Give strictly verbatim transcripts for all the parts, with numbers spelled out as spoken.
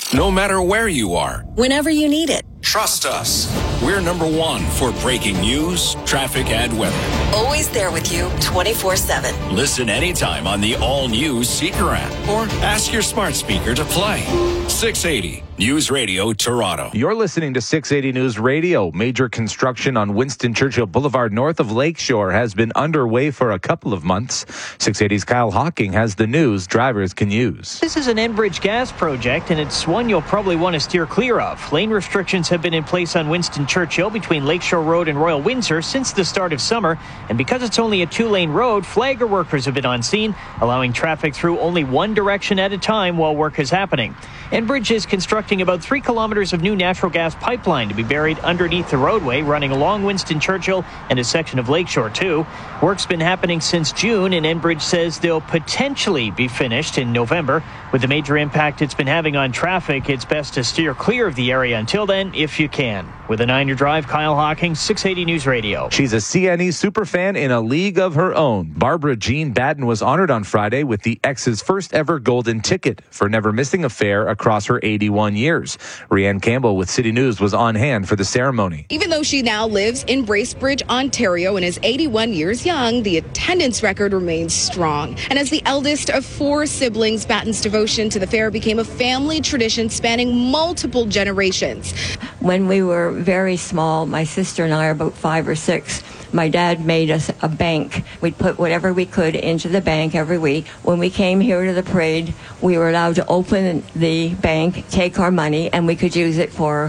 No matter where you are, whenever you need it. Trust us. We're number one for breaking news, traffic, and weather. Always there with you twenty-four seven. Listen anytime on the all-new Seeker app or ask your smart speaker to play. six eighty News Radio Toronto. You're listening to six eighty News Radio. Major construction on Winston Churchill Boulevard north of Lakeshore has been underway for a couple of months. six eighty's Kyle Hawking has the news drivers can use. This is an Enbridge gas project, and it's one you'll probably want to steer clear of. Lane restrictions have been in place on Winston Churchill between Lakeshore Road and Royal Windsor since the start of summer. And because it's only a two-lane road, flagger workers have been on scene, allowing traffic through only one direction at a time while work is happening. Enbridge is constructing about three kilometers of new natural gas pipeline to be buried underneath the roadway running along Winston Churchill and a section of Lakeshore too. Work's been happening since June, and Enbridge says they'll potentially be finished in November. With the major impact it's been having on traffic, it's best to steer clear of the area until then if you can. With a nine-year drive, Kyle Hawking, six eighty News Radio. She's a C N E superfan in a league of her own. Barbara Jean Batten was honored on Friday with the X's first ever golden ticket for never missing a fare across her eighty-one years. Rianne Campbell with City News was on hand for the ceremony. Even though she now lives in Bracebridge, Ontario, and is eighty-one years young, the attendance record remains strong. And as the eldest of four siblings, Batten's devotion to the fair became a family tradition spanning multiple generations. When we were very small, my sister and I are about five or six, my dad made us a bank. We'd put whatever we could into the bank every week. When we came here to the parade, we were allowed to open the bank, take our money, and we could use it for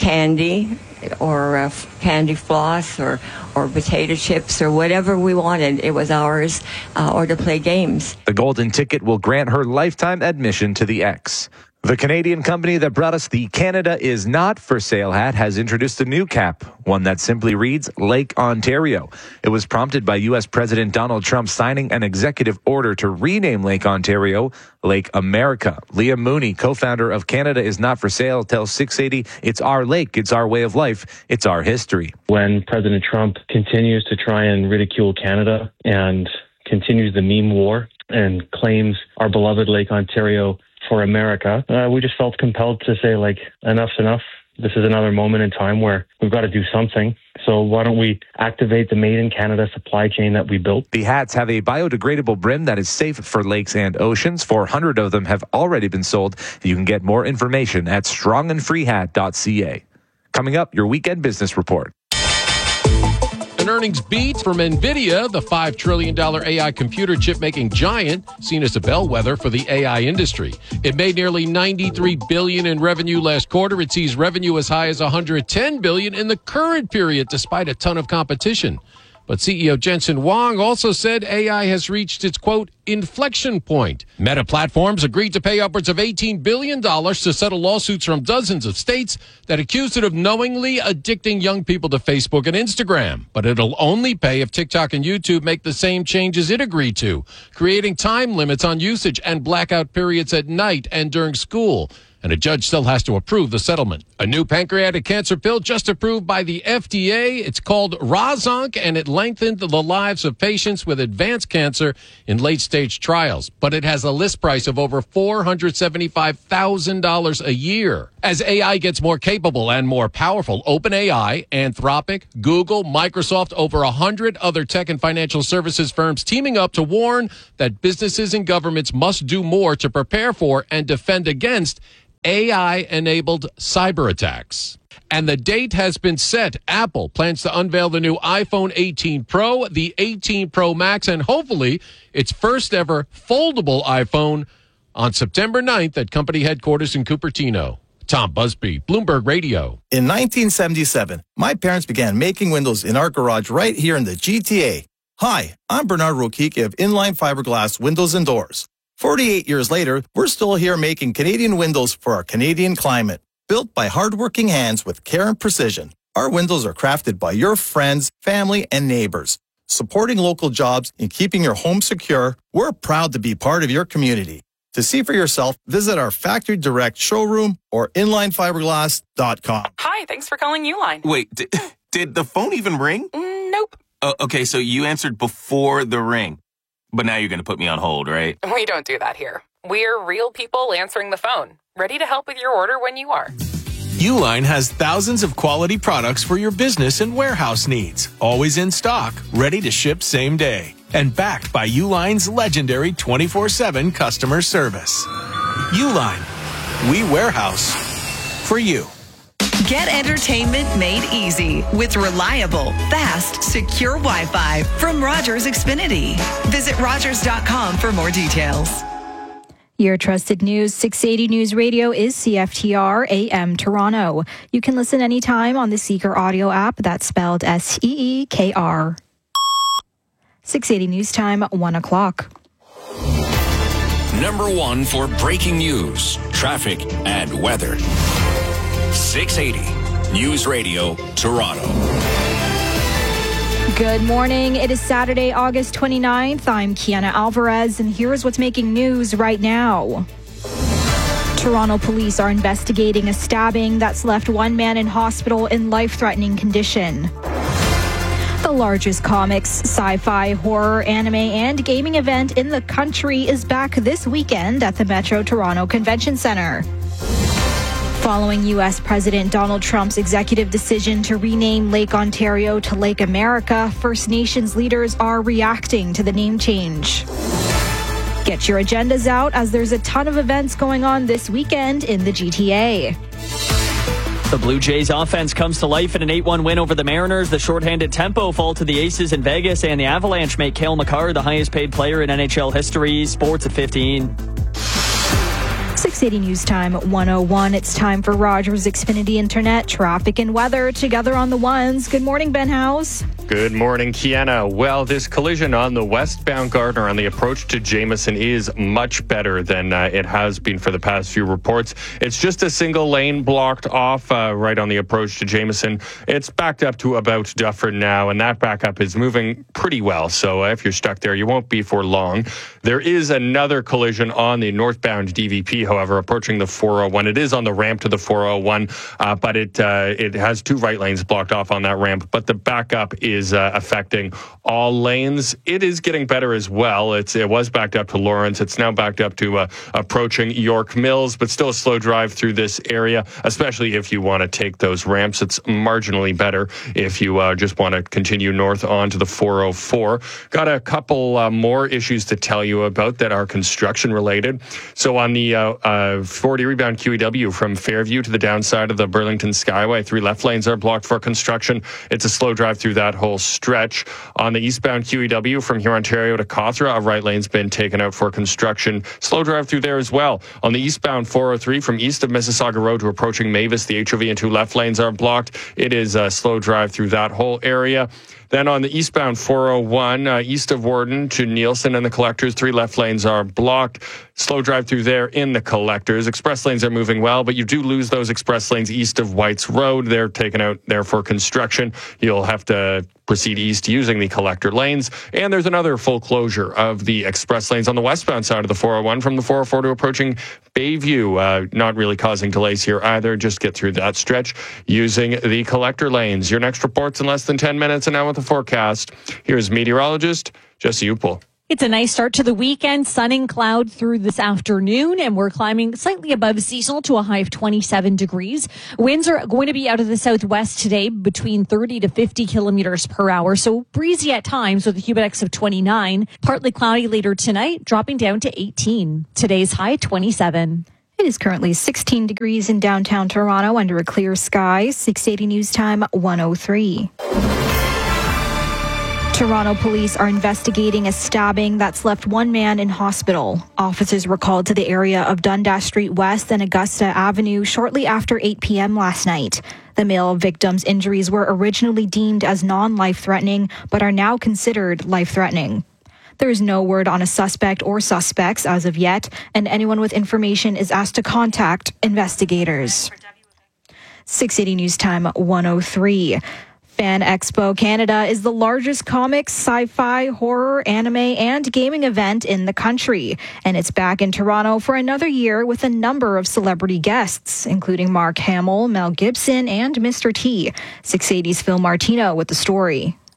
candy or uh, candy floss or, or potato chips or whatever we wanted. It was ours, uh, or to play games. The golden ticket will grant her lifetime admission to the X. The Canadian company that brought us the Canada is not for sale hat has introduced a new cap, one that simply reads Lake Ontario. It was prompted by U S President Donald Trump signing an executive order to rename Lake Ontario Lake America. Liam Mooney, co-founder of Canada is Not for Sale, tells six eighty, it's our lake, it's our way of life, it's our history. When President Trump continues to try and ridicule Canada and continues the meme war and claims our beloved Lake Ontario for America, uh, we just felt compelled to say, like, enough's enough. This is another moment in time where we've got to do something. So why don't we activate the Made in Canada supply chain that we built? The hats have a biodegradable brim that is safe for lakes and oceans. four hundred of them have already been sold. You can get more information at strong and free hat dot c a. Coming up, your weekend business report. An earnings beat from NVIDIA, the five trillion dollars A I computer chip-making giant, seen as a bellwether for the A I industry. It made nearly ninety-three billion dollars in revenue last quarter. It sees revenue as high as one hundred ten billion dollars in the current period, despite a ton of competition. But C E O Jensen Huang also said A I has reached its, quote, inflection point. Meta Platforms agreed to pay upwards of eighteen billion dollars to settle lawsuits from dozens of states that accused it of knowingly addicting young people to Facebook and Instagram. But it'll only pay if TikTok and YouTube make the same changes it agreed to, creating time limits on usage and blackout periods at night and during school. And a judge still has to approve the settlement. A new pancreatic cancer pill just approved by the F D A. It's called Rozonk, and it lengthened the lives of patients with advanced cancer in late-stage trials. But it has a list price of over four hundred seventy-five thousand dollars a year. As A I gets more capable and more powerful, OpenAI, Anthropic, Google, Microsoft, over one hundred other tech and financial services firms teaming up to warn that businesses and governments must do more to prepare for and defend against A I-enabled cyber attacks. And the date has been set. Apple plans to unveil the new iPhone eighteen Pro, the eighteen Pro Max, and hopefully its first ever foldable iPhone on September ninth at company headquarters in Cupertino. Tom Busby, Bloomberg Radio. In nineteen seventy-seven, my parents began making windows in our garage right here in the G T A. Hi, I'm Bernard Rokicki of Inline Fiberglass Windows and Doors. forty-eight years later, we're still here making Canadian windows for our Canadian climate. Built by hardworking hands with care and precision, our windows are crafted by your friends, family, and neighbors. Supporting local jobs and keeping your home secure, we're proud to be part of your community. To see for yourself, visit our Factory Direct showroom or inline fiberglass dot com. Hi, thanks for calling Uline. Wait, did, did the phone even ring? Mm, nope. Uh, okay, so you answered before the ring. But now you're going to put me on hold, right? We don't do that here. We're real people answering the phone, ready to help with your order when you are. Uline has thousands of quality products for your business and warehouse needs, always in stock, ready to ship same day, and backed by Uline's legendary twenty-four seven customer service. Uline, we warehouse for you. Get entertainment made easy with reliable, fast, secure Wi-Fi from Rogers Xfinity. Visit Rogers dot com for more details. Your trusted news, six eighty News Radio is C F T R A M Toronto. You can listen anytime on the Seeker audio app. That's spelled S E E K R. six eighty News Time, one o'clock. Number one for breaking news, traffic, and weather. six eighty News Radio, Toronto. Good morning. It is Saturday, August twenty-ninth. I'm Kiana Alvarez, and here's what's making news right now. Toronto police are investigating a stabbing that's left one man in hospital in life-threatening condition. The largest comics, sci-fi, horror, anime, and gaming event in the country is back this weekend at the Metro Toronto Convention Centre. Following U S President Donald Trump's executive decision to rename Lake Ontario to Lake America, First Nations leaders are reacting to the name change. Get your agendas out as there's a ton of events going on this weekend in the G T A. The Blue Jays offense comes to life in an eight one win over the Mariners. The shorthanded tempo fall to the Aces in Vegas, and the Avalanche make Cale Makar the highest paid player in N H L history. Sports at fifteen. six eighty News Time, one oh one. It's time for Rogers Xfinity Internet, traffic and weather together on the ones. Good morning, Ben House. Good morning, Kiana. Well, this collision on the westbound Gardner on the approach to Jameson is much better than uh, it has been for the past few reports. It's just a single lane blocked off uh, right on the approach to Jameson. It's backed up to about Dufferin now, and that backup is moving pretty well. So uh, if you're stuck there, you won't be for long. There is another collision on the northbound D V P, however, approaching the four oh one. It is on the ramp to the four oh one, uh, but it uh, it has two right lanes blocked off on that ramp. But the backup is is uh, affecting all lanes. It is getting better as well. It's It was backed up to Lawrence. It's now backed up to uh, approaching York Mills, but still a slow drive through this area, especially if you want to take those ramps. It's marginally better if you uh, just want to continue north onto the four oh four. Got a couple uh, more issues to tell you about that are construction related. So on the uh, uh, forty rebound Q E W from Fairview to the downside of the Burlington Skyway, three left lanes are blocked for construction. It's a slow drive through that whole stretch. On the eastbound Q E W from here, Ontario to Cawthra, a right lane's been taken out for construction. Slow drive through there as well. On the eastbound four oh three from east of Mississauga Road to approaching Mavis, the H O V and two left lanes are blocked. It is a slow drive through that whole area. Then on the eastbound four oh one, uh, east of Warden to Nielsen and the Collectors, three left lanes are blocked. Slow drive through there in the Collectors. Express lanes are moving well, but you do lose those express lanes east of White's Road. They're taken out there for construction. You'll have to proceed east using the collector lanes. And there's another full closure of the express lanes on the westbound side of the four oh one from the four oh four to approaching Bayview. Uh, not really causing delays here either. Just get through that stretch using the collector lanes. Your next report's in less than ten minutes, and now with the forecast, here's meteorologist Jesse Upel. It's a nice start to the weekend. Sun and cloud through this afternoon, and we're climbing slightly above seasonal to a high of twenty-seven degrees. Winds are going to be out of the southwest today between thirty to fifty kilometers per hour, so breezy at times with a humidex of twenty-nine. Partly cloudy later tonight, dropping down to eighteen. Today's high, twenty-seven. It is currently sixteen degrees in downtown Toronto under a clear sky. six eighty News Time, one oh three. Toronto police are investigating a stabbing that's left one man in hospital. Officers were called to the area of Dundas Street West and Augusta Avenue shortly after eight p.m. last night. The male victim's injuries were originally deemed as non-life-threatening, but are now considered life-threatening. There is no word on a suspect or suspects as of yet, and anyone with information is asked to contact investigators. six eighty News Time, one oh three. Fan Expo Canada is the largest comics, sci-fi, horror, anime, and gaming event in the country. And it's back in Toronto for another year with a number of celebrity guests, including Mark Hamill, Mel Gibson, and Mister T. six eighty's Phil Martino with the story.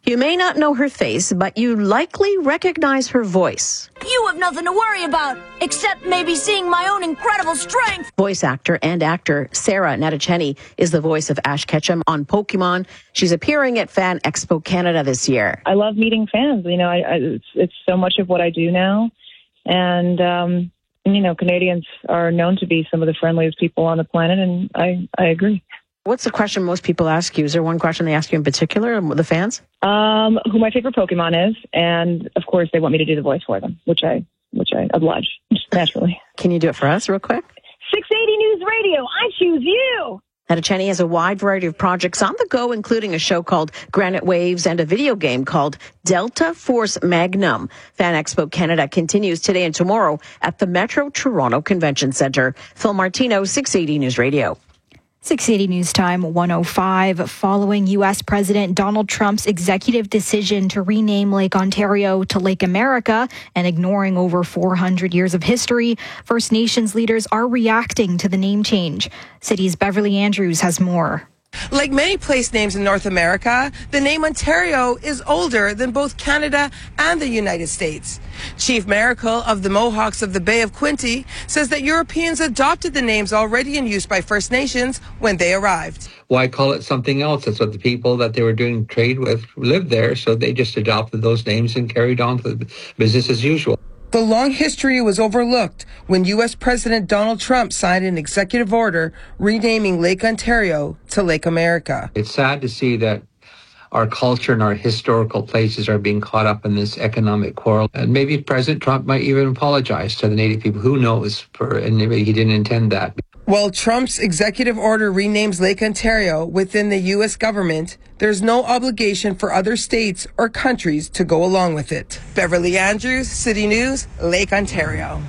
You may not know her face, but you likely recognize her voice. You have nothing to worry about, except maybe seeing my own incredible strength. Voice actor and actor Sarah Natacheni is the voice of Ash Ketchum on Pokemon. She's appearing at Fan Expo Canada this year. I love meeting fans. You know, I, I, it's, it's so much of what I do now. And, um, you know, Canadians are known to be some of the friendliest people on the planet, and I, I agree. What's the question most people ask you? Is there one question they ask you in particular, the fans? Um, who my favorite Pokemon is, and of course they want me to do the voice for them, which I which I oblige, naturally. Can you do it for us real quick? six eighty News Radio, I choose you! Natacheni has a wide variety of projects on the go, including a show called Granite Waves and a video game called Delta Force Magnum. Fan Expo Canada continues today and tomorrow at the Metro Toronto Convention Centre. Phil Martino, six eighty News Radio. six eighty News Time one oh five. Following U S President Donald Trump's executive decision to rename Lake Ontario to Lake America and ignoring over four hundred years of history, First Nations leaders are reacting to the name change. City's Beverly Andrews has more. Like many place names in North America, the name Ontario is older than both Canada and the United States. Chief Miracle of the Mohawks of the Bay of Quinte says that Europeans adopted the names already in use by First Nations when they arrived. Why call it something else? That's what the people that they were doing trade with lived there, so they just adopted those names and carried on to business as usual. The long history was overlooked when U S President Donald Trump signed an executive order renaming Lake Ontario to Lake America. It's sad to see that our culture and our historical places are being caught up in this economic quarrel. And maybe President Trump might even apologize to the Native people. Who knows? For, and maybe he didn't intend that. While Trump's executive order renames Lake Ontario within the U S government, there's no obligation for other states or countries to go along with it. Beverly Andrews, City News, Lake Ontario.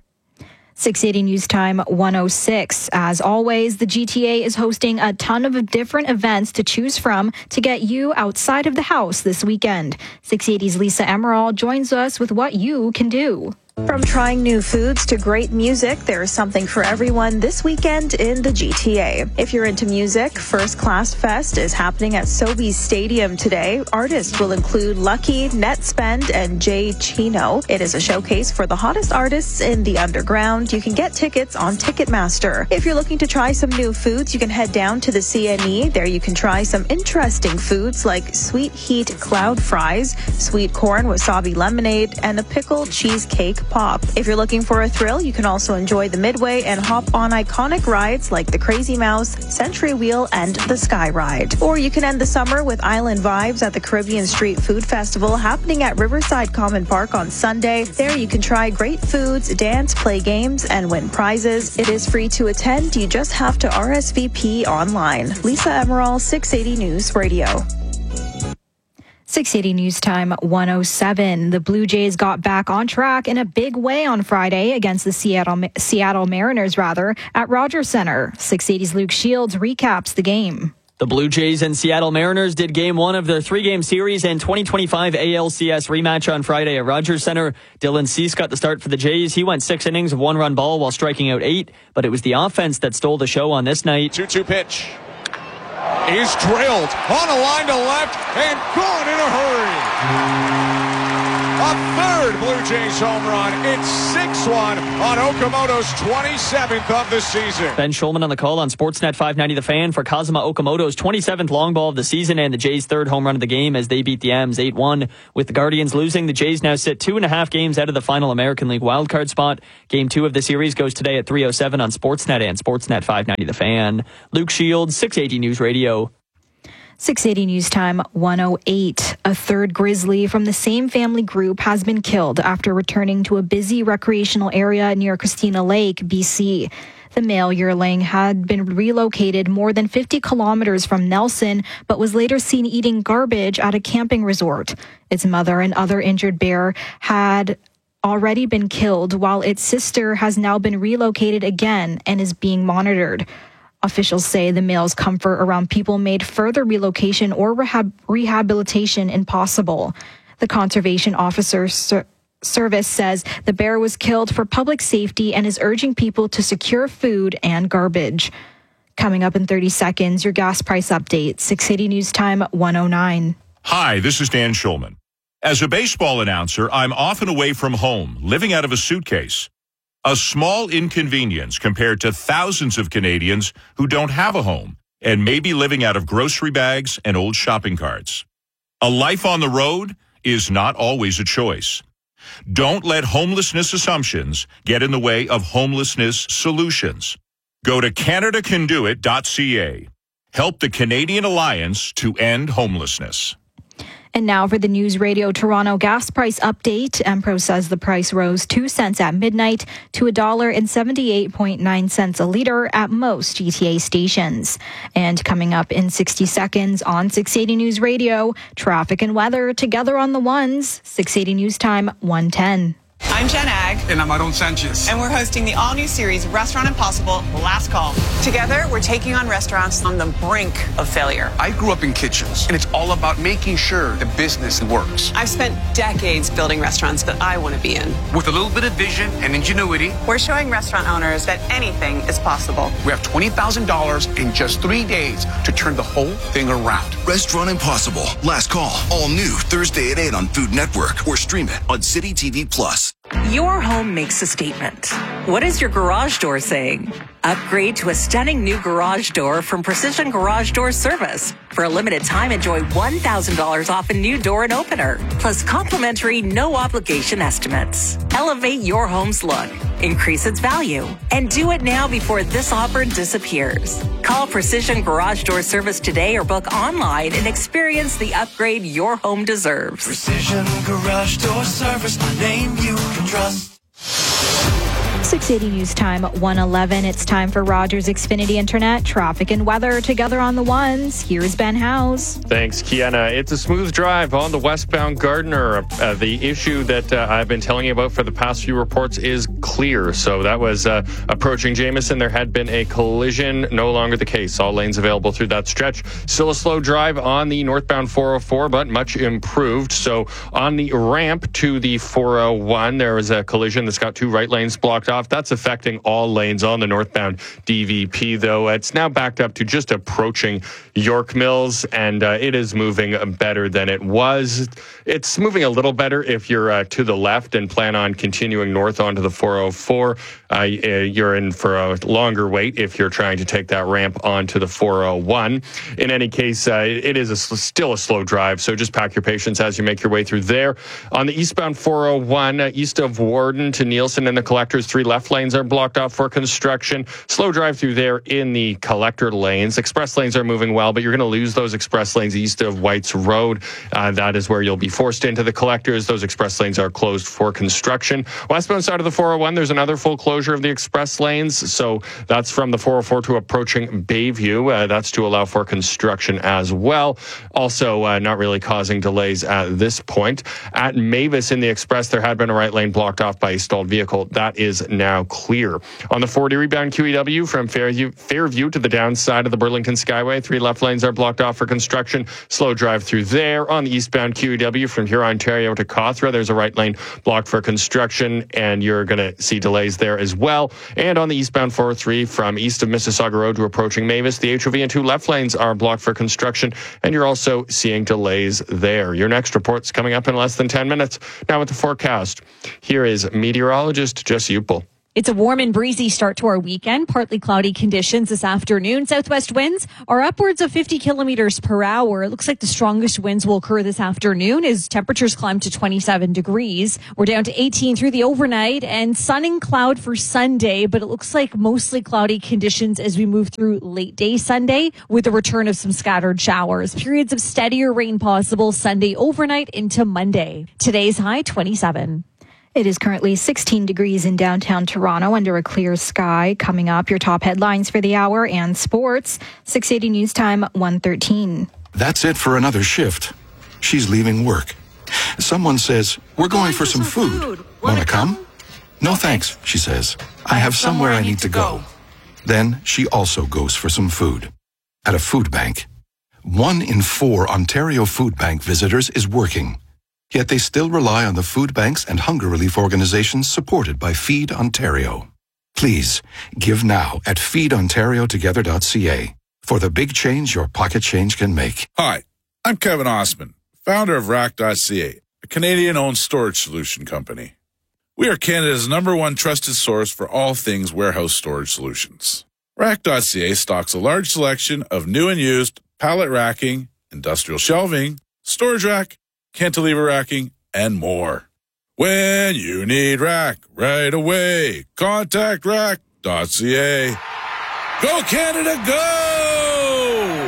six eighty News Time one oh six. As always, the G T A is hosting a ton of different events to choose from to get you outside of the house this weekend. six eighty's Lisa Emerald joins us with what you can do. From trying new foods to great music, there is something for everyone this weekend in the G T A. If you're into music, First Class Fest is happening at Sobeys Stadium today. Artists will include Lucky, Netspend, and Jay Chino. It is a showcase for the hottest artists in the underground. You can get tickets on Ticketmaster. If you're looking to try some new foods, you can head down to the C N E. There you can try some interesting foods like sweet heat cloud fries, sweet corn wasabi lemonade, and a pickle cheesecake pop. If you're looking for a thrill, you can also enjoy the Midway and hop on iconic rides like the Crazy Mouse, Century Wheel, and the Sky Ride. Or you can end the summer with island vibes at the Caribbean Street Food Festival happening at Riverside Common Park on Sunday. There you can try great foods, dance, play games, and win prizes. It is free to attend. You just have to R S V P online. Lisa Emerald, six eighty News Radio. six eighty News Time one oh seven. The Blue Jays got back on track in a big way on Friday against the Seattle Seattle Mariners rather at Rogers Center. six eighty's Luke Shields recaps the game. The Blue Jays and Seattle Mariners did game one of their three-game series and twenty twenty-five A L C S rematch on Friday at Rogers Center. Dylan Cease got the start for the Jays. He went six innings of one-run ball while striking out eight, but it was the offense that stole the show on this night. two two pitch. He's drilled on a line to left and gone in a hurry. A third Blue Jays home run. It's six one on Okamoto's twenty-seventh of the season. Ben Schulman on the call on Sportsnet five ninety The Fan for Kazuma Okamoto's twenty-seventh long ball of the season and the Jays' third home run of the game as they beat the M's eight one. With the Guardians losing, the Jays now sit two and a half games out of the final American League wildcard spot. Game two of the series goes today at three oh seven on Sportsnet and Sportsnet five ninety The Fan. Luke Shields, six eighty News Radio. six eighty News Time one oh eight. A third grizzly from the same family group has been killed after returning to a busy recreational area near Christina Lake, B C. The male yearling had been relocated more than fifty kilometers from Nelson, but was later seen eating garbage at a camping resort. Its mother and other injured bear had already been killed, while its sister has now been relocated again and is being monitored. Officials say the male's comfort around people made further relocation or rehab- rehabilitation impossible. The conservation officer ser- service says the bear was killed for public safety and is urging people to secure food and garbage. Coming up in thirty seconds, your gas price update. six eighty News Time one oh nine. Hi, this is Dan Schulman. As a baseball announcer, I'm often away from home, living out of a suitcase. A small inconvenience compared to thousands of Canadians who don't have a home and may be living out of grocery bags and old shopping carts. A life on the road is not always a choice. Don't let homelessness assumptions get in the way of homelessness solutions. Go to Canada Can Do It dot C A. Help the Canadian Alliance to end homelessness. And now for the News Radio Toronto gas price update. Empro says the price rose two cents at midnight to one dollar and seventy-eight point nine cents a litre at most G T A stations. And coming up in sixty seconds on six eighty News Radio, traffic and weather together on the ones. six eighty News Time, one ten. I'm Jen Ag. And I'm Aaron Sanchez. And we're hosting the all-new series, Restaurant Impossible, Last Call. Together, we're taking on restaurants on the brink of failure. I grew up in kitchens, and it's all about making sure the business works. I've spent decades building restaurants that I want to be in. With a little bit of vision and ingenuity, we're showing restaurant owners that anything is possible. We have twenty thousand dollars in just three days to turn the whole thing around. Restaurant Impossible, Last Call, all new Thursday at eight on Food Network, or stream it on City T V Plus. Your home makes a statement. What is your garage door saying? Upgrade to a stunning new garage door from Precision Garage Door Service. For a limited time, enjoy one thousand dollars off a new door and opener, plus complimentary no-obligation estimates. Elevate your home's look, increase its value, and do it now before this offer disappears. Call Precision Garage Door Service today or book online and experience the upgrade your home deserves. Precision Garage Door Service, the name you can trust. six eighty News Time, one eleven. It's time for Rogers Xfinity Internet, traffic and weather together on the ones. Here's Ben Howes. Thanks, Kiana. It's a smooth drive on the westbound Gardiner. Uh, the issue that uh, I've been telling you about for the past few reports is clear. So that was uh, approaching Jameson. There had been a collision, no longer the case. All lanes available through that stretch. Still a slow drive on the northbound four oh four, but much improved. So on the ramp to the four oh one, there was a collision that's got two right lanes blocked off. That's affecting all lanes on the northbound D V P, though. It's now backed up to just approaching York Mills, and uh, it is moving better than it was. It's moving a little better if you're uh, to the left and plan on continuing north onto the four oh four. Uh, you're in for a longer wait if you're trying to take that ramp onto the four oh one. In any case, uh, it is a, still a slow drive, so just pack your patience as you make your way through there. On the eastbound four oh one, uh, east of Warden to Nielsen and the Collectors, three left lanes are blocked off for construction. Slow drive through there in the collector lanes. Express lanes are moving well, but you're going to lose those express lanes east of White's Road. Uh, that is where you'll be forced into the collectors. Those express lanes are closed for construction. Westbound side of the four oh one, there's another full closure of the express lanes. So that's from the four oh four to approaching Bayview. Uh, that's to allow for construction as well. Also, uh, not really causing delays at this point. At Mavis in the express, there had been a right lane blocked off by a stalled vehicle. That is now clear. On the forty rebound Q E W from Fairview, Fairview to the downside of the Burlington Skyway, three left lanes are blocked off for construction. Slow drive through there. On the eastbound Q E W from Huron, Ontario to Cawthra, there's a right lane blocked for construction, and you're going to see delays there as well. And on the eastbound four oh three from east of Mississauga Road to approaching Mavis, the H O V and two left lanes are blocked for construction, and you're also seeing delays there. Your next report's coming up in less than ten minutes. Now with the forecast, here is meteorologist Jesse Upel. It's a warm and breezy start to our weekend. Partly cloudy conditions this afternoon. Southwest winds are upwards of fifty kilometers per hour. It looks like the strongest winds will occur this afternoon as temperatures climb to twenty-seven degrees. We're down to eighteen through the overnight, and sun and cloud for Sunday, but it looks like mostly cloudy conditions as we move through late day Sunday with the return of some scattered showers. Periods of steadier rain possible Sunday overnight into Monday. Today's high twenty-seven. It is currently sixteen degrees in downtown Toronto under a clear sky. Coming up, your top headlines for the hour and sports. six eighty News Time, one thirteen. That's it for another shift. She's leaving work. Someone says, we're going, going for, for some, some food. food. Want to come? come? No thanks, she says. I have somewhere I need to go. Then she also goes for some food. At a food bank. One in four Ontario Food Bank visitors is working. Yet they still rely on the food banks and hunger relief organizations supported by Feed Ontario. Please, give now at feed ontario together dot c a for the big change your pocket change can make. Hi, I'm Kevin Osman, founder of Rack dot C A, a Canadian-owned storage solution company. We are Canada's number one trusted source for all things warehouse storage solutions. Rack dot C A stocks a large selection of new and used pallet racking, industrial shelving, storage rack, cantilever racking, and more. When you need rack right away, contact Rack dot C A. Go Canada, go!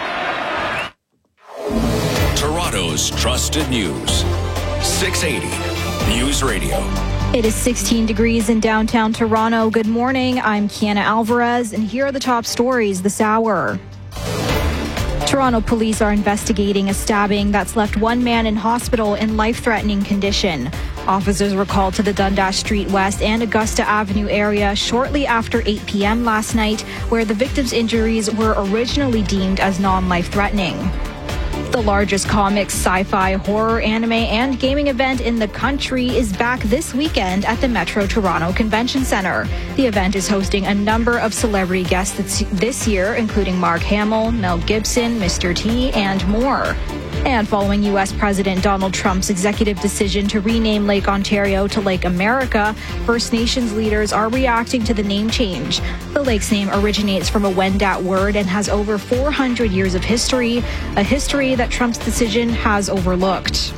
Toronto's trusted news. six eighty News Radio. It is sixteen degrees in downtown Toronto. Good morning. I'm Kiana Alvarez, and here are the top stories this hour. Toronto police are investigating a stabbing that's left one man in hospital in life-threatening condition. Officers were called to the Dundas Street West and Augusta Avenue area shortly after eight p.m. last night, where the victim's injuries were originally deemed as non-life-threatening. The largest comics, sci-fi, horror, anime, and gaming event in the country is back this weekend at the Metro Toronto Convention Centre. The event is hosting a number of celebrity guests this year, including Mark Hamill, Mel Gibson, Mister T, and more. And following U S President Donald Trump's executive decision to rename Lake Ontario to Lake America, First Nations leaders are reacting to the name change. The lake's name originates from a Wendat word and has over four hundred years of history, a history that Trump's decision has overlooked.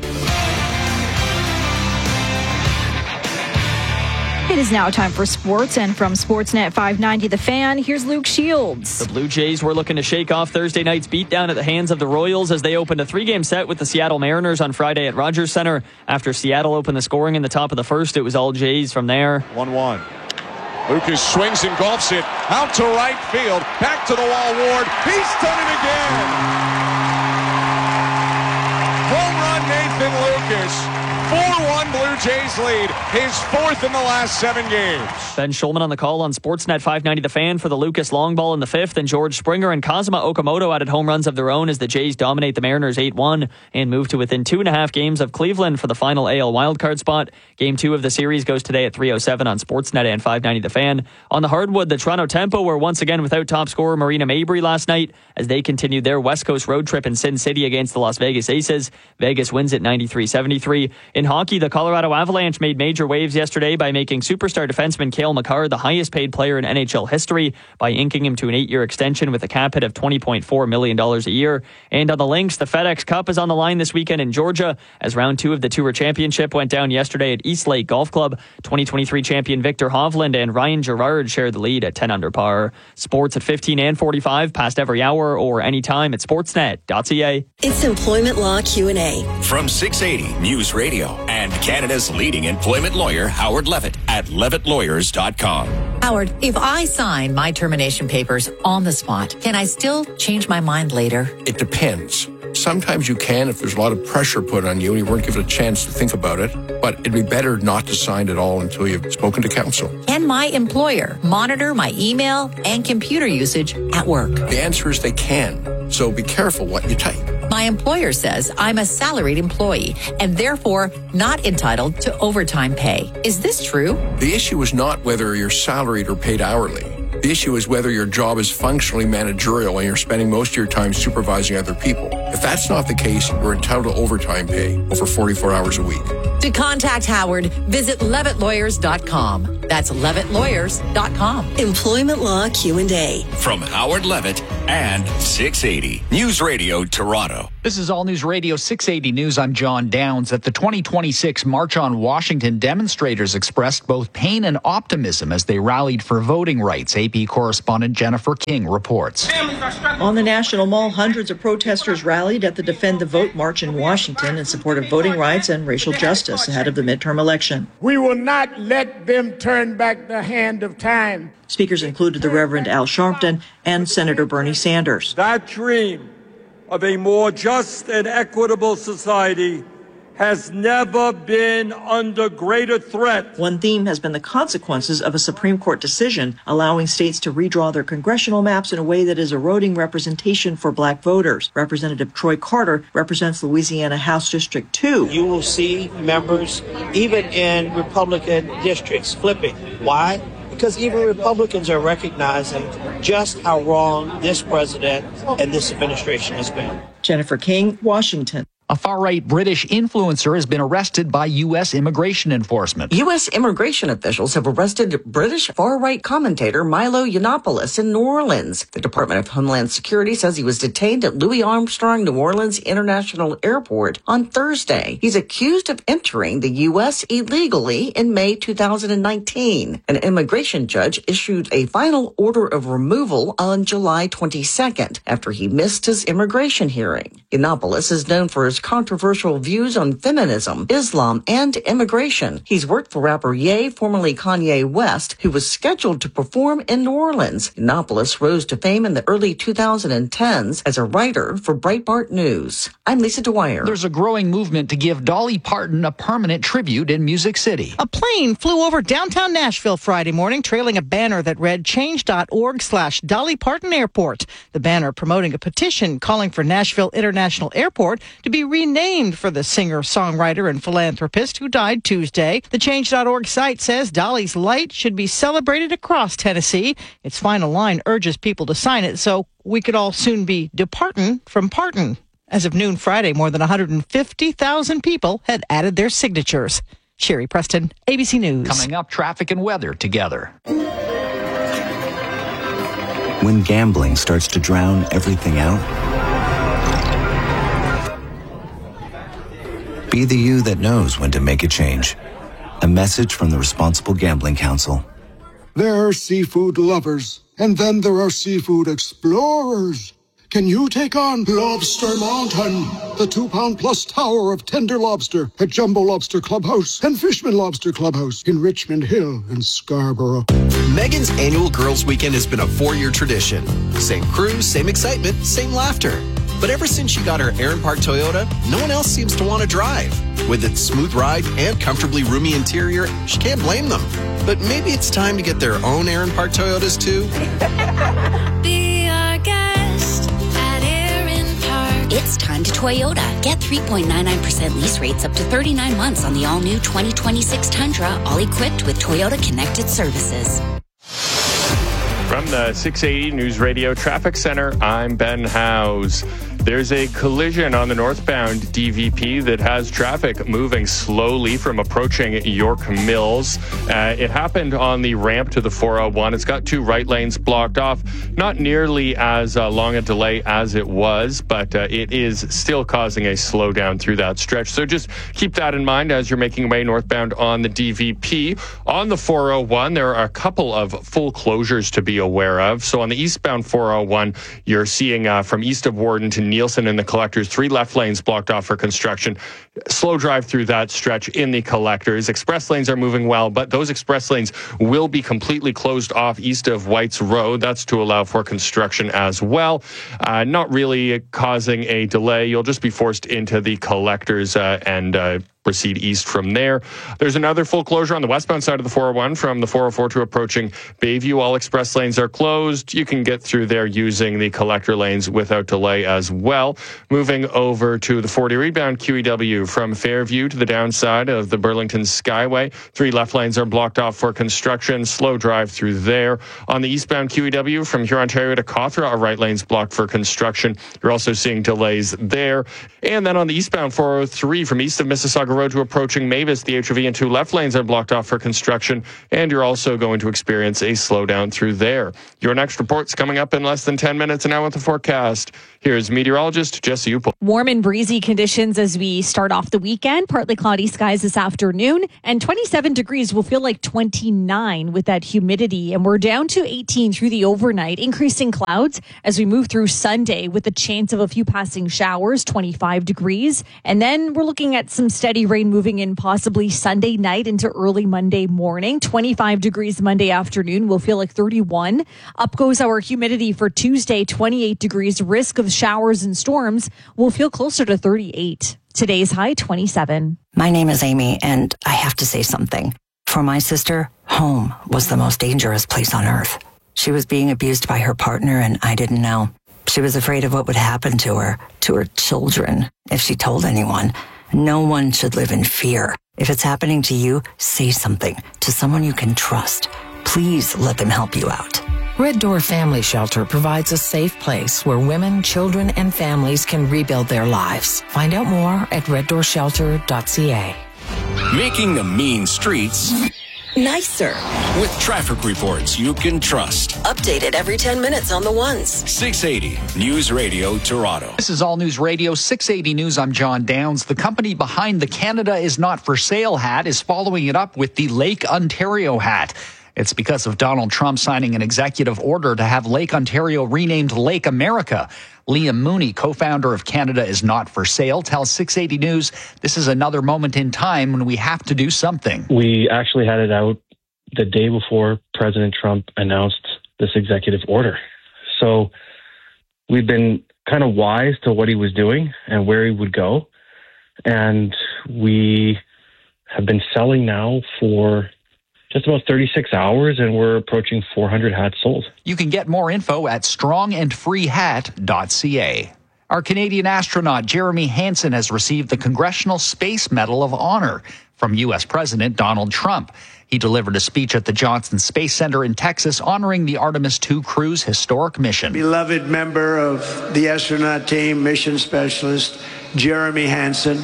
It is now time for sports, and from Sportsnet five ninety The Fan, here's Luke Shields. The Blue Jays were looking to shake off Thursday night's beatdown at the hands of the Royals as they opened a three-game set with the Seattle Mariners on Friday at Rogers Centre. After Seattle opened the scoring in the top of the first, it was all Jays from there. one one. Lucas swings and golfs it out to right field. Back to the wall, Ward. He's done it again. Home run, Nathan Lucas. four one Blue Jays lead. His fourth in the last seven games. Ben Schulman on the call on Sportsnet five ninety The Fan for the Lucas long ball in the fifth, and George Springer and Kazuma Okamoto added home runs of their own as the Jays dominate the Mariners eight one and move to within two and a half games of Cleveland for the final A L wildcard spot. Game two of the series goes today at three oh seven on Sportsnet and five ninety The Fan. On the hardwood, the Toronto Tempo were once again without top scorer Marina Mabrey last night as they continued their West Coast road trip in Sin City against the Las Vegas Aces. Vegas wins at ninety-three seventy-three. In hockey, the Colorado Avalanche made major waves yesterday by making superstar defenseman Cale Makar the highest paid player in N H L history by inking him to an eight-year extension with a cap hit of twenty point four million dollars a year. And on the Lynx, the FedEx Cup is on the line this weekend in Georgia as round two of the Tour Championship went down yesterday at East Lake Golf Club. twenty twenty-three champion Victor Hovland and Ryan Gerard share the lead at ten under par. Sports at fifteen and forty-five, past every hour or anytime at sportsnet dot c a. It's Employment Law Q and A. From six eighty News Radio and Canada's leading employment lawyer, Howard Levitt, at levitt lawyers dot com. Howard, if I sign my termination papers on the spot, can I still change my mind later? It depends. Sometimes you can if there's a lot of pressure put on you and you weren't given a chance to think about it, but it'd be better not to sign at all until you've spoken to counsel. Can my employer monitor my email and computer usage at work? The answer is they can, so be careful what you type. My employer says I'm a salaried employee and therefore not entitled to overtime pay. Is this true? The issue is not whether you're salaried or paid hourly. The issue is whether your job is functionally managerial and you're spending most of your time supervising other people. If that's not the case, you're entitled to overtime pay over forty-four hours a week. To contact Howard, visit levitt lawyers dot com. That's levitt lawyers dot com. Employment Law Q and A. From Howard Levitt and six eighty News Radio Toronto. This is All News Radio six eighty News. I'm John Downs. At the twenty twenty-six March on Washington, demonstrators expressed both pain and optimism as they rallied for voting rights. A P correspondent Jennifer King reports. On the National Mall, hundreds of protesters rallied at the Defend the Vote March in Washington in support of voting rights and racial justice ahead of the midterm election. We will not let them turn back the hand of time. Speakers included the Reverend Al Sharpton and Senator Bernie Sanders. That dream of a more just and equitable society has never been under greater threat. One theme has been the consequences of a Supreme Court decision allowing states to redraw their congressional maps in a way that is eroding representation for black voters. Representative Troy Carter represents Louisiana House District two. You will see members, even in Republican districts, flipping. Why? Because even Republicans are recognizing just how wrong this president and this administration has been. Jennifer King, Washington. A far-right British influencer has been arrested by U S immigration enforcement. U S immigration officials have arrested British far-right commentator Milo Yiannopoulos in New Orleans. The Department of Homeland Security says he was detained at Louis Armstrong New Orleans International Airport on Thursday. He's accused of entering the U S illegally in May two thousand nineteen. An immigration judge issued a final order of removal on July twenty-second after he missed his immigration hearing. Yiannopoulos is known for his controversial views on feminism, Islam, and immigration. He's worked for rapper Ye, formerly Kanye West, who was scheduled to perform in New Orleans. Yiannopoulos rose to fame in the early two thousand tens as a writer for Breitbart News. I'm Lisa Dwyer. There's a growing movement to give Dolly Parton a permanent tribute in Music City. A plane flew over downtown Nashville Friday morning, trailing a banner that read change.org slash Dolly Parton Airport. The banner promoting a petition calling for Nashville International Airport to be renamed for the singer, songwriter, and philanthropist who died Tuesday. The change dot org site says Dolly's light should be celebrated across Tennessee. Its final line urges people to sign it so we could all soon be departin' from Parton. As of noon Friday, more than one hundred fifty thousand people had added their signatures. Sherry Preston, A B C News. Coming up, traffic and weather together. When gambling starts to drown everything out, be the you that knows when to make a change. A message from the Responsible Gambling Council. There are seafood lovers, and then there are seafood explorers. Can you take on Lobster Mountain, the two-pound-plus tower of tender lobster at Jumbo Lobster Clubhouse and Fishman Lobster Clubhouse in Richmond Hill and Scarborough? Megan's annual Girls Weekend has been a four-year tradition. Same crew, same excitement, same laughter. But ever since she got her Aaron Park Toyota, no one else seems to want to drive. With its smooth ride and comfortably roomy interior, she can't blame them. But maybe it's time to get their own Aaron Park Toyotas, too. Be our guest at Aaron Park. It's time to Toyota. Get three point nine nine percent lease rates up to thirty-nine months on the all-new twenty twenty-six Tundra, all equipped with Toyota Connected Services. From the six eighty News Radio Traffic Center, I'm Ben Howes. There's a collision on the northbound D V P that has traffic moving slowly from approaching York Mills. Uh, it happened on the ramp to the four oh one. It's got two right lanes blocked off. Not nearly as uh, long a delay as it was, but uh, it is still causing a slowdown through that stretch. So just keep that in mind as you're making your way northbound on the D V P. On the four oh one, there are a couple of full closures to be aware of. So on the eastbound four oh one, you're seeing uh, from east of Warden to Nielsen and the Collectors, three left lanes blocked off for construction. Slow drive through that stretch in the Collectors. Express lanes are moving well, but those express lanes will be completely closed off east of White's Road. That's to allow for construction as well. Uh, not really causing a delay. You'll just be forced into the Collectors uh, and uh, proceed east from there. There's another full closure on the westbound side of the four oh one from the four oh four to approaching Bayview. All express lanes are closed. You can get through there using the collector lanes without delay as well. Moving over to the forty rebound Q E W from Fairview to the downside of the Burlington Skyway. Three left lanes are blocked off for construction. Slow drive through there. On the eastbound Q E W from Huron-Ontario to Cawthra, our right lanes blocked for construction. You're also seeing delays there. And then on the eastbound four oh three from east of Mississauga Road to approaching Mavis, the H O V and two left lanes are blocked off for construction, and you're also going to experience a slowdown through there. Your next report's coming up in less than ten minutes, and now with the forecast. Here's meteorologist Jesse Upel. Warm and breezy conditions as we start off the weekend. Partly cloudy skies this afternoon, and twenty-seven degrees will feel like twenty-nine with that humidity. And we're down to eighteen through the overnight. Increasing clouds as we move through Sunday with the chance of a few passing showers, twenty-five degrees. And then we're looking at some steady rain moving in possibly Sunday night into early Monday morning. twenty-five degrees Monday afternoon will feel like thirty-one. Up goes our humidity for Tuesday, twenty-eight degrees. Risk of showers and storms will feel closer to thirty-eight. Today's high, twenty-seven. My name is Amy, and I have to say something. For my sister, home was the most dangerous place on earth. She was being abused by her partner, and I didn't know. She was afraid of what would happen to her, to her children, if she told anyone. No one should live in fear. If it's happening to you, say something to someone you can trust. Please let them help you out. Red Door Family Shelter provides a safe place where women, children, and families can rebuild their lives. Find out more at red door shelter dot c a. Making the mean streets nicer. With traffic reports you can trust. Updated every ten minutes on the ones. six eighty News Radio Toronto. This is All News Radio, six eighty News. I'm John Downs. The company behind the Canada is Not for Sale hat is following it up with the Lake Ontario hat. It's because of Donald Trump signing an executive order to have Lake Ontario renamed Lake America. Liam Mooney, co-founder of Canada is Not for Sale, tells six eighty News this is another moment in time when we have to do something. We actually had it out the day before President Trump announced this executive order. So we've been kind of wise to what he was doing and where he would go. And we have been selling now for just about thirty-six hours, and we're approaching four hundred hats sold. You can get more info at strong and free hat dot c a. Our Canadian astronaut Jeremy Hansen has received the Congressional Space Medal of Honor from U S President Donald Trump. He delivered a speech at the Johnson Space Center in Texas honoring the Artemis two crew's historic mission. Beloved member of the astronaut team, mission specialist Jeremy Hansen.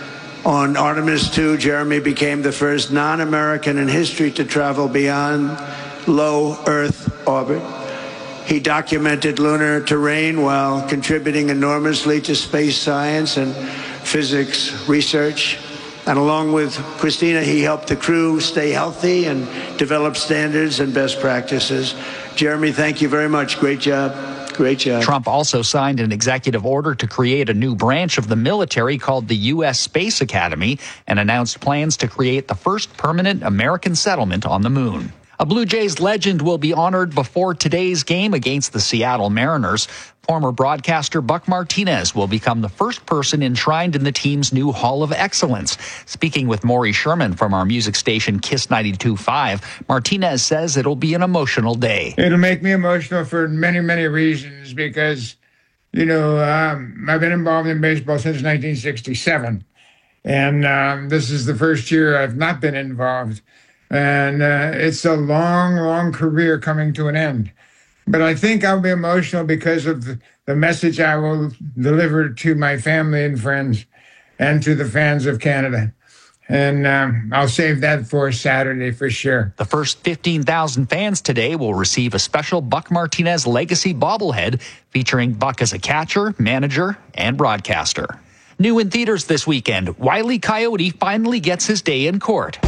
On Artemis two, Jeremy became the first non-American in history to travel beyond low Earth orbit. He documented lunar terrain while contributing enormously to space science and physics research. And along with Christina, he helped the crew stay healthy and develop standards and best practices. Jeremy, thank you very much. Great job. Great job. Trump also signed an executive order to create a new branch of the military called the U S Space Academy and announced plans to create the first permanent American settlement on the moon. A Blue Jays legend will be honored before today's game against the Seattle Mariners. Former broadcaster Buck Martinez will become the first person enshrined in the team's new Hall of Excellence. Speaking with Maury Sherman from our music station Kiss ninety-two point five, Martinez says it'll be an emotional day. It'll make me emotional for many, many reasons because, you know, um, I've been involved in baseball since nineteen sixty-seven. And um, this is the first year I've not been involved. And uh, it's a long, long career coming to an end. But I think I'll be emotional because of the, the message I will deliver to my family and friends and to the fans of Canada. And um, I'll save that for Saturday for sure. The first fifteen thousand fans today will receive a special Buck Martinez Legacy bobblehead featuring Buck as a catcher, manager, and broadcaster. New in theaters this weekend, Wile E. Coyote finally gets his day in court.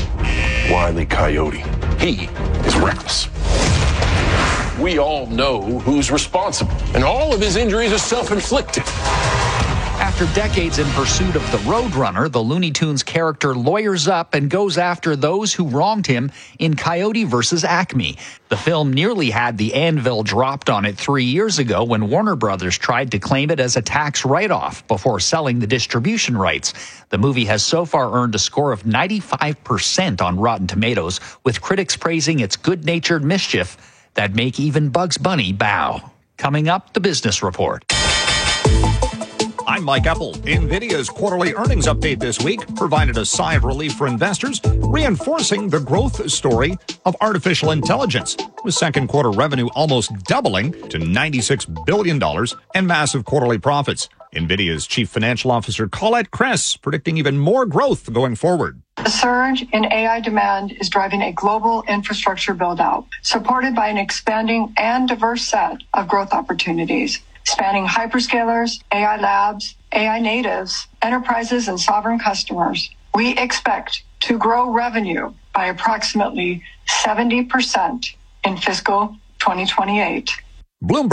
Wile E. Coyote, he is reckless. We all know who's responsible, and all of his injuries are self-inflicted. After decades in pursuit of the Roadrunner, the Looney Tunes character lawyers up and goes after those who wronged him in Coyote versus Acme. The film nearly had the anvil dropped on it three years ago when Warner Brothers tried to claim it as a tax write-off before selling the distribution rights. The movie has so far earned a score of ninety-five percent on Rotten Tomatoes, with critics praising its good-natured mischief that make even Bugs Bunny bow. Coming up, the Business Report. I'm Mike Apple. NVIDIA's quarterly earnings update this week provided a sigh of relief for investors, reinforcing the growth story of artificial intelligence, with second quarter revenue almost doubling to ninety-six billion dollars and massive quarterly profits. NVIDIA's chief financial officer, Colette Kress, predicting even more growth going forward. The surge in A I demand is driving a global infrastructure build-out, supported by an expanding and diverse set of growth opportunities, spanning hyperscalers, A I labs, A I natives, enterprises, and sovereign customers. We expect to grow revenue by approximately seventy percent in fiscal twenty twenty-eight. Bloomberg